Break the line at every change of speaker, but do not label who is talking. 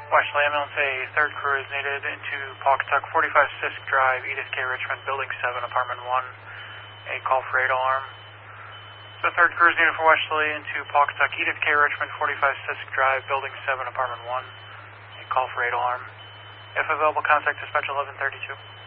Westerly ambulance, a third crew is needed into Pawcatuck 45 Sisk Drive, Edith K. Richmond, Building 7, Apartment 1. A call for 8 alarm. So third crew is needed for Westerly into Pawcatuck, Edith K. Richmond, 45 Sisk Drive, Building 7, Apartment 1. A call for 8 alarm. If available, contact dispatch 1132.